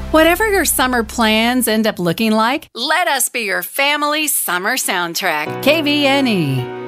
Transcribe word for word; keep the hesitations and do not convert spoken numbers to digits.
Whatever your summer plans end up looking like, let us be your family summer soundtrack. K V N E.